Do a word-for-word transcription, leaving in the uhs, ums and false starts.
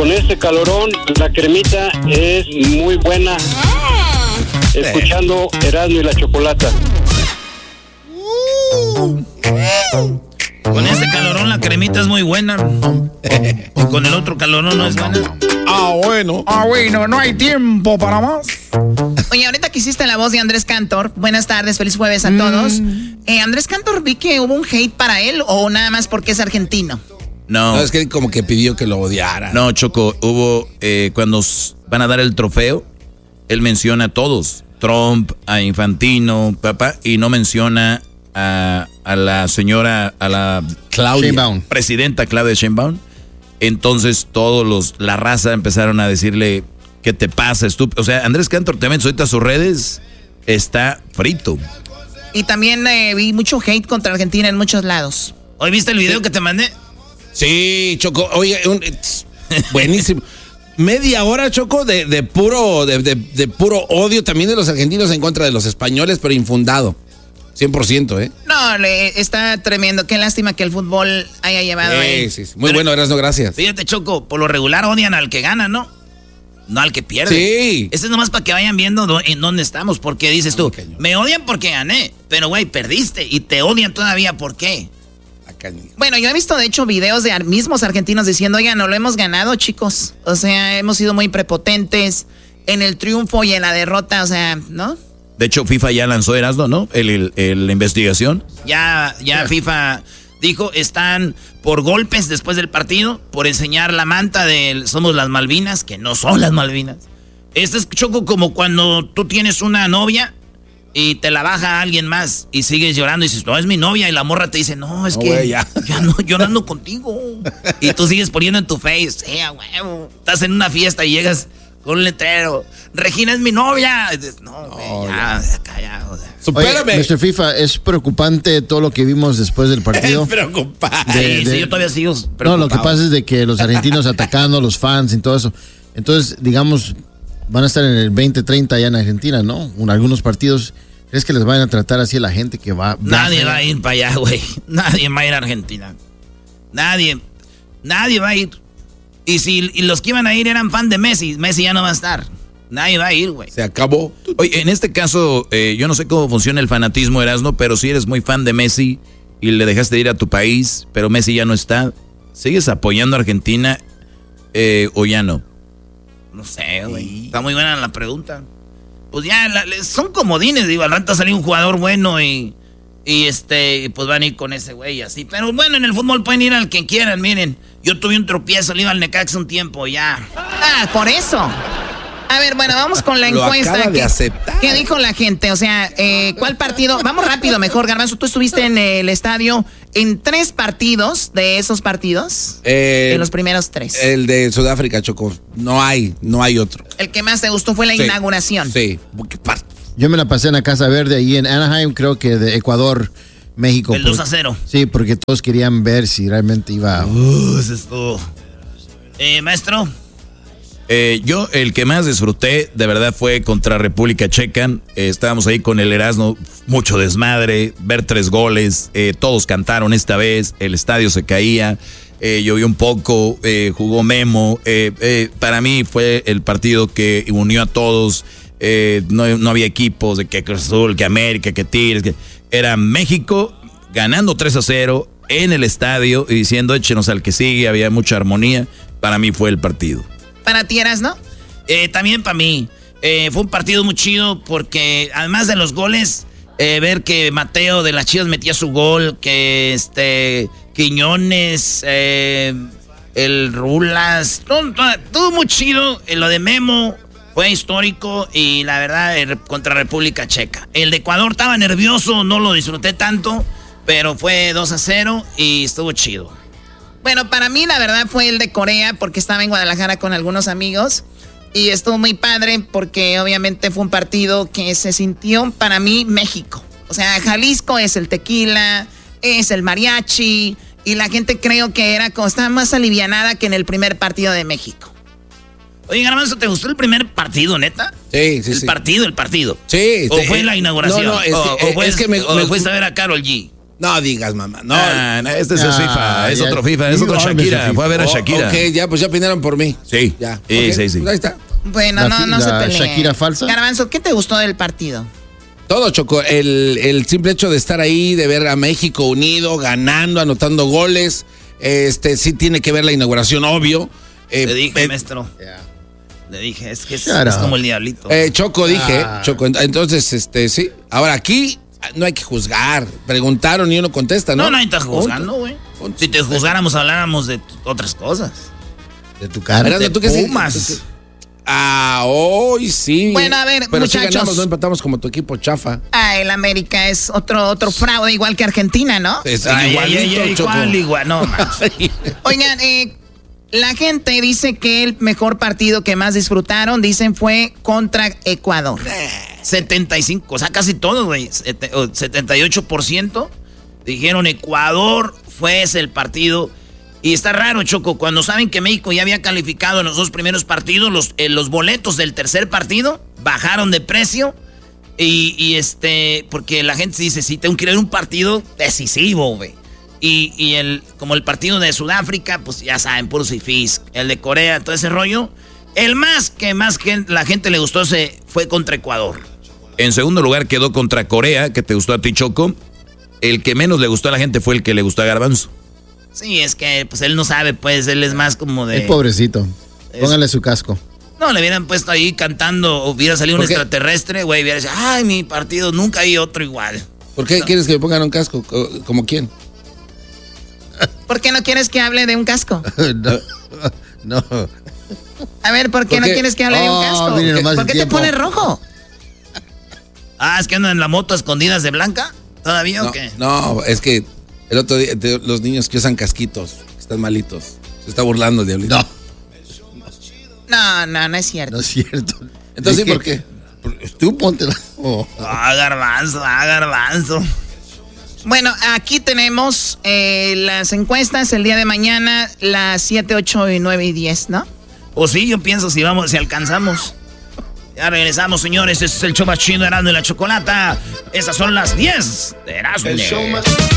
con este calorón, la cremita es muy buena. Escuchando Erasmo y la Chocolata. Con este calorón la cremita es muy buena. Y con el otro calorón no es buena. Ah, bueno. Ah, bueno, no hay tiempo para más. Oye, ahorita que hiciste la voz de Andrés Cantor, buenas tardes, feliz jueves a todos. Mm. Eh, Andrés Cantor, vi que hubo un hate para él o nada más porque es argentino. No. No, es que como que pidió que lo odiara. No, Choco, hubo, eh, cuando van a dar el trofeo, él menciona a todos. Trump, a Infantino, papá, y no menciona a, a la señora, a la Claudia Sheinbaum. Presidenta Claudia Sheinbaum. Entonces todos los, la raza empezaron a decirle, ¿qué te pasa, estúpido? O sea, Andrés Cantor, te metes ahorita a sus redes, está frito. Y también eh, vi mucho hate contra Argentina en muchos lados. ¿Hoy viste el video sí. que te mandé? Sí, Choco, oye, un, buenísimo. Media hora, Choco, de, de puro de, de, de puro odio también de los argentinos en contra de los españoles, pero infundado. cien por ciento, ¿eh? No, le, está tremendo. Qué lástima que el fútbol haya llevado sí, ahí. Sí, sí. Muy pero, bueno, Erasmo, gracias. Fíjate, Choco, por lo regular odian al que gana, ¿no? No al que pierde. Sí. Ese es nomás para que vayan viendo do, en dónde estamos. Porque dices tú, no, me odian porque gané, pero güey, perdiste. Y te odian todavía, ¿por qué? Bueno, yo he visto de hecho videos de mismos argentinos diciendo, oigan, no lo hemos ganado, chicos. O sea, hemos sido muy prepotentes en el triunfo y en la derrota, o sea, ¿no? De hecho, FIFA ya lanzó, Erasmo, ¿no? El, el, el, la investigación. Ya, ya FIFA dijo, están por golpes después del partido, por enseñar la manta de somos las Malvinas, que no son las Malvinas. Este es, Choco, como cuando tú tienes una novia y te la baja a alguien más y sigues llorando y dices, no, es mi novia, y la morra te dice, no, es no, que wey, ya. ya no, yo no ando contigo. Y tú sigues poniendo en tu face, sí, a huevo. Estás en una fiesta y llegas con un letrero, Regina es mi novia. Y dices, no, güey, no, ya, ya, calla, o sea. Supérame. mister FIFA, es preocupante todo lo que vimos después del partido. Es preocupante. De, de, sí, yo todavía sigo preocupado. No, lo que pasa es de que los argentinos atacando a los fans y todo eso. Entonces, digamos, van a estar en el veinte treinta allá en Argentina, ¿no? En algunos partidos. ¿Crees que les van a tratar así a la gente que va? Nadie va a ir para allá, güey. Nadie va a ir a Argentina. Nadie. Nadie va a ir. Y si y los que iban a ir eran fan de Messi, Messi ya no va a estar. Nadie va a ir, güey. Se acabó. Oye, en este caso, eh, yo no sé cómo funciona el fanatismo, Erasmo, pero si eres muy fan de Messi y le dejaste de ir a tu país, pero Messi ya no está, ¿sigues apoyando a Argentina eh, o ya no? No sé, güey. Sí. Está muy buena la pregunta. Pues ya, la, son comodines, digo, al rato salió un jugador bueno y, y este, pues van a ir con ese güey así. Pero bueno, en el fútbol pueden ir al que quieran, miren. Yo tuve un tropiezo, le iba al Necaxa un tiempo, ya. Ah, por eso. A ver, bueno, vamos con la encuesta. ¿Qué, ¿Qué dijo la gente? O sea, eh, ¿cuál partido? Vamos rápido, mejor, Garbanzo. Tú estuviste en el estadio en tres partidos de esos partidos. Eh, en los primeros tres. El de Sudáfrica, Choco. No hay, no hay otro. El que más te gustó fue la sí, inauguración. Sí. Yo me la pasé en la Casa Verde, ahí en Anaheim, creo que de Ecuador, México. El dos a cero. Sí, porque todos querían ver si realmente iba. Uh, eso es todo. Eh, maestro. Eh, yo el que más disfruté de verdad fue contra República Checa. Eh, estábamos ahí con el Erasmo, mucho desmadre, ver tres goles, eh, todos cantaron esta vez, el estadio se caía, eh, llovió un poco, eh, jugó Memo. Eh, eh, para mí fue el partido que unió a todos. Eh, no, no había equipos de que Cruz Azul, que América, que Tigres, que era México ganando tres a cero en el estadio y diciendo échenos al que sigue, había mucha armonía. Para mí fue el partido. ¿Para ti eras, no? Eh, también para mí. Eh, fue un partido muy chido porque además de los goles, eh, ver que Mateo de las Chivas metía su gol, que este Quiñones, eh, el Rulas, todo, todo, todo muy chido. Eh, lo de Memo fue histórico y la verdad eh, contra República Checa. El de Ecuador estaba nervioso, no lo disfruté tanto, pero fue dos a cero y estuvo chido. Bueno, para mí la verdad fue el de Corea porque estaba en Guadalajara con algunos amigos y estuvo muy padre porque obviamente fue un partido que se sintió para mí México. O sea, Jalisco es el tequila, es el mariachi y la gente creo que era como estaba más alivianada que en el primer partido de México. Oye, Garbanzo, ¿te gustó el primer partido, neta? Sí, sí, el sí. partido, el partido. Sí. ¿O sí, fue eh, la inauguración? No, no, es, o, eh, o fue, es que me, o me fuiste a ver a Karol G. No digas, mamá. No, Ah, no, este es el Ah, FIFA, es ya- otro FIFA, es otro No, Shakira. ese Fue a ver a Oh, Shakira. ok, ya, pues ya opinaron por mí. Sí. Ya. Sí, ok, sí, sí. pues ahí está. Bueno, La no, fi- no se la peleen. Shakira falsa. Garbanzo, ¿qué te gustó del partido? Todo, Choco. El, el simple hecho de estar ahí, de ver a México unido, ganando, anotando goles. Este, sí tiene que ver la inauguración, obvio. Eh, Le dije, eh, maestro. Le dije, es que es, Shut es up. como el diablito. eh, Choco, dije, Ah. Choco. Entonces, este, sí. Ahora aquí no hay que juzgar. Preguntaron y uno contesta, ¿no? no, nadie está juzgando, güey. Punto. Si te juzgáramos, habláramos de t- otras cosas. De tu cara. Erasmo, de ¿tú qué sí? Pumas. Ah, hoy sí. Bueno, a ver, Pero sí muchachos. ganamos, no empatamos como tu equipo chafa. Ah, el América es otro, otro fraude, igual que Argentina, ¿no? Es Ay, igualito, ay, ay, Choco. igual, igual, no, man. Oigan, eh, la gente dice que el mejor partido que más disfrutaron, dicen, fue contra Ecuador. setenta y cinco, o sea, casi todo, güey. Sete- o setenta y ocho por ciento dijeron Ecuador fue ese el partido. Y está raro, Choco, cuando saben que México ya había calificado en los dos primeros partidos, los, eh, los boletos del tercer partido bajaron de precio. Y, y este, porque la gente dice, sí, tengo que ir a un partido decisivo, güey. Y, y el, como el partido de Sudáfrica, pues ya saben, puros fifís. El de Corea, todo ese rollo. El más que más que la gente le gustó se fue contra Ecuador. En segundo lugar quedó contra Corea, que te gustó a ti, Choco. El que menos le gustó a la gente fue el que le gustó a Garbanzo. Sí, es que pues él no sabe, pues él es más como de... Es pobrecito. Póngale su casco. No, le hubieran puesto ahí cantando, hubiera salido un ¿Por qué? extraterrestre, güey, hubiera dicho, ay, mi partido, nunca hay otro igual. ¿Por qué quieres que me pongan un casco? Co- ¿Como quién? ¿Por qué no quieres que hable de un casco? no. No. A ver, ¿por qué ¿Por no qué? quieres que hable de un Oh, casco? mire nomás ¿Por el qué te tiempo. pones rojo? Ah, ¿es que andan en la moto escondidas de Blanca? ¿Todavía No, o qué? no, es que el otro día, de- los niños que usan casquitos, que están malitos, se está burlando, Diablito. No, No, no, no es cierto. no es cierto. Entonces, ¿De ¿por qué? Tú ponte la... Oh. Ah, Garbanzo, ah, Garbanzo. Bueno, aquí tenemos eh, las encuestas el día de mañana, las siete, ocho, nueve y diez, ¿no? O sí, yo pienso si vamos, si alcanzamos. Ya regresamos, señores. Este es el show más chido de Erasmo y la Chocolata. Estas son las diez de Erasmo.